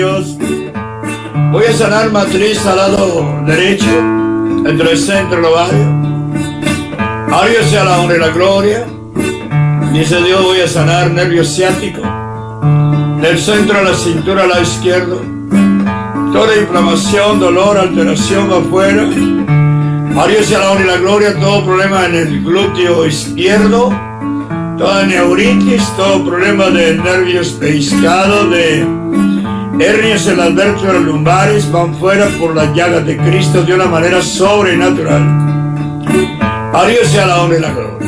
Dios. Voy a sanar matriz al lado derecho, entre el centro y el ovario. A Dios sea la honra y la gloria. Dice Dios, voy a sanar nervio ciático, del centro a la cintura al lado izquierdo. Toda inflamación, dolor, alteración afuera. A Dios sea la honra y la gloria. Todo problema en el glúteo izquierdo, toda neuritis, todo problema de nervios pellizcados, de hernias en las vértebras lumbares, van fuera por las llagas de Cristo de una manera sobrenatural. A Dios sea la honra y la gloria.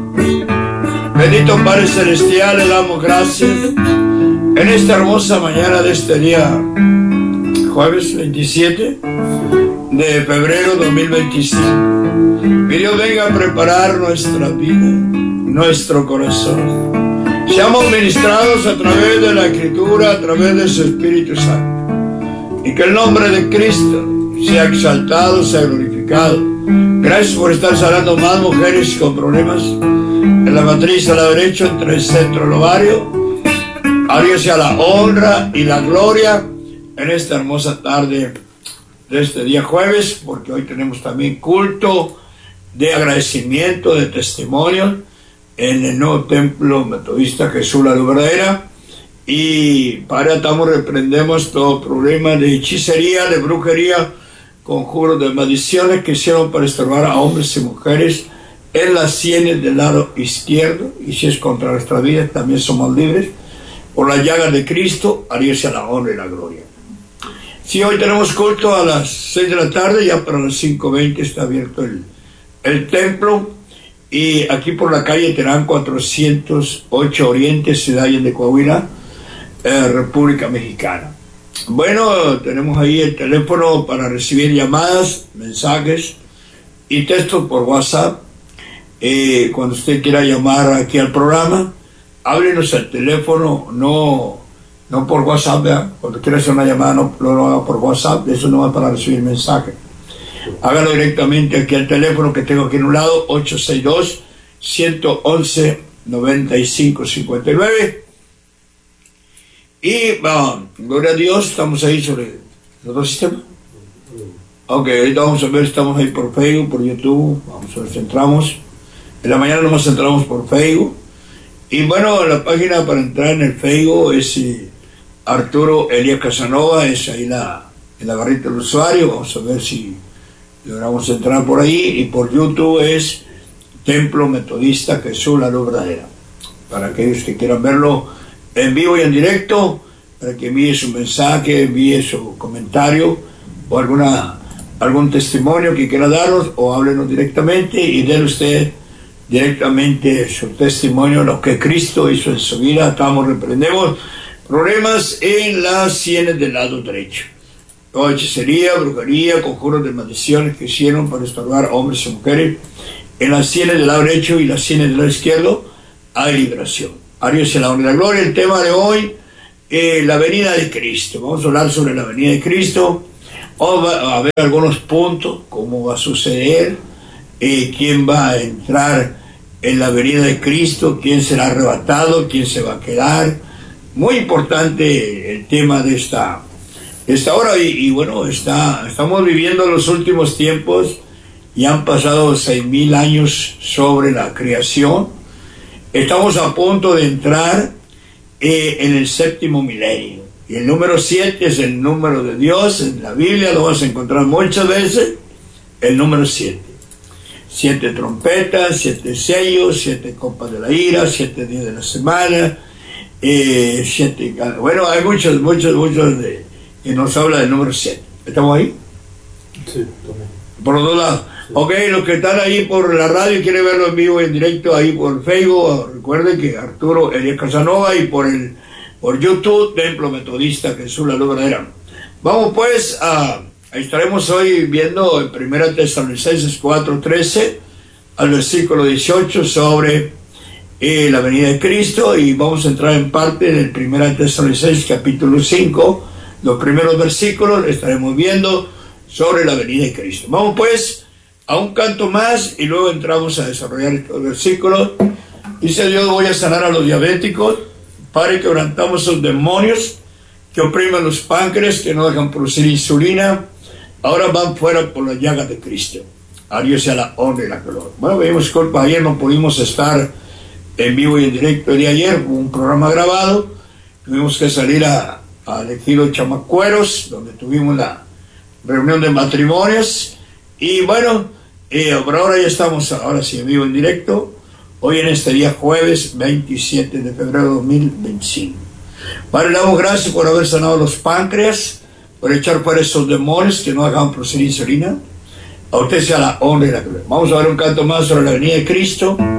Bendito Padre Celestial, le damos gracias en esta hermosa mañana de este día, jueves 27 de febrero 2025. Que Dios venga a preparar nuestra vida, nuestro corazón. Seamos ministrados a través de la Escritura, a través de su Espíritu Santo. Y que el nombre de Cristo sea exaltado, sea glorificado. Gracias por estar sanando más mujeres con problemas en la matriz a la derecha, entre el centro y el ovario. A Dios sea la honra y la gloria en esta hermosa tarde de este día jueves, porque hoy tenemos también culto de agradecimiento, de testimonio en el nuevo templo metodista Jesús la Luz Verdadera. Y para atamos, reprendemos todo problema de hechicería, de brujería, conjuros de maldiciones que hicieron para estorbar a hombres y mujeres en las sienes del lado izquierdo. Y si es contra nuestra vida, también somos libres por las llagas de Cristo. A Dios sea la honra y la gloria. Si hoy tenemos culto a las 6 de la tarde, ya para las 5:20 está abierto el templo. Y aquí por la calle Terán 408 Oriente, Ciudad de Coahuila, República Mexicana. Bueno, tenemos ahí el teléfono para recibir llamadas, mensajes y textos por WhatsApp. Cuando usted quiera llamar aquí al programa, háblenos al teléfono, no por WhatsApp, ¿verdad? Cuando quiera hacer una llamada, no lo haga por WhatsApp, eso no va para recibir mensajes. Hágalo directamente aquí al teléfono que tengo aquí en un lado, 862-111-9559. Y gloria a Dios, estamos ahí sobre los dos sistemas. Ok, ahorita vamos a ver, estamos ahí por Facebook, por YouTube, vamos a ver si entramos. En la mañana nomás entramos por Facebook. Y bueno, la página para entrar en el Facebook es Arturo Elías Casanova, es ahí en la barrita del usuario. Vamos a ver si logramos entrar por ahí. Y por YouTube es Templo Metodista Jesús la Luz Verdadera. Para aquellos que quieran verlo en vivo y en directo, para que envíe su mensaje, envíe su comentario o algún testimonio que quiera daros, o háblenos directamente y denle usted directamente su testimonio, lo que Cristo hizo en su vida. Estamos, reprendemos problemas en las sienes del lado derecho. Toda hechicería, brujería, conjuros de maldiciones que hicieron para estorbar a hombres y mujeres en las sienes del lado derecho y las sienes del lado izquierdo, hay liberación. A Dios sea la honra y la gloria. El tema de hoy, la venida de Cristo. Vamos a hablar sobre la venida de Cristo. Vamos a ver algunos puntos, cómo va a suceder, quién va a entrar en la venida de Cristo, quién será arrebatado, quién se va a quedar. Muy importante el tema de esta hora. Y bueno, estamos viviendo los últimos tiempos. Ya han pasado 6,000 años sobre la creación. Estamos a punto de entrar en el séptimo milenio. Y el número 7 es el número de Dios. En la Biblia lo vas a encontrar muchas veces. El número 7. 7 trompetas, 7 sellos, 7 copas de la ira, 7 días de la semana, 7... Bueno, hay muchos que nos habla del número 7. ¿Estamos ahí? Sí, también. Por los dos lados. Ok, los que están ahí por la radio y quieren verlo en vivo y en directo ahí por Facebook, recuerden que Arturo Elías Casanova, y por YouTube, Templo Metodista Jesús la Luz Verdadera. Vamos pues estaremos hoy viendo en 1 Tesalonicenses 4:13 al versículo 18 sobre la venida de Cristo, y vamos a entrar en parte en el 1 Tesalonicenses capítulo 5, los primeros versículos estaremos viendo sobre la venida de Cristo. Vamos pues a un canto más y luego entramos a desarrollar estos versículos. Dice Dios, voy a sanar a los diabéticos. Padre, quebrantamos esos demonios que oprimen los páncreas, que no dejan producir insulina, ahora van fuera por las llagas de Cristo. A Dios sea la honra y la gloria. Bueno, pedimos disculpas, ayer no pudimos estar en vivo y en directo el día de ayer, un programa grabado, tuvimos que salir al ejido Chamacueros, donde tuvimos la reunión de matrimonios, y bueno, por ahora ya estamos, ahora sí, en vivo en directo, hoy en este día jueves 27 de febrero de 2025. Padre, le damos gracias por haber sanado los páncreas, por echar fuera esos demonios que no dejaban producir insulina. A usted sea la honra y la gloria. Vamos a ver un canto más sobre la venida de Cristo.